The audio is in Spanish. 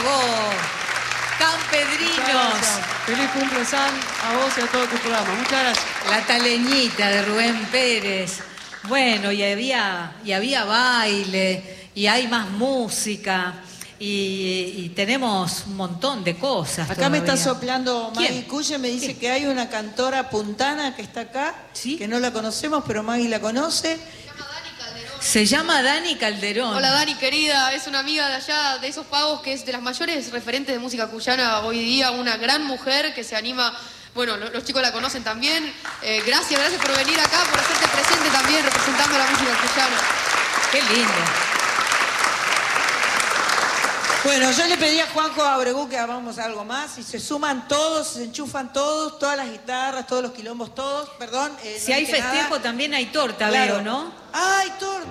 vos, Campedrinos. Feliz cumple, San, a vos y a todo tu programa. Muchas gracias. La taleñita de Rubén Pérez. Bueno, y había baile, y hay más música, y tenemos un montón de cosas. Acá me está todavía. soplando Maggie ¿Quién? Cuye, me dice ¿Quién? que hay una cantora puntana que está acá, ¿Sí? que no la conocemos, pero Maggie la conoce. Se llama Dani Calderón. Hola Dani, querida, es una amiga de allá, de esos pagos, que es de las mayores referentes de música cuyana hoy día, una gran mujer que se anima, bueno, los chicos la conocen también. Gracias por venir acá, por hacerte presente también, representando la música cuyana. Qué lindo. Bueno, yo le pedí a Juanjo Abregú que hagamos algo más y se suman todos, se enchufan todos, todas las guitarras, todos los quilombos, todos, perdón. Si no hay dije festejo nada. también hay torta, Claro. veo, ¿no? ¡Ay, torta!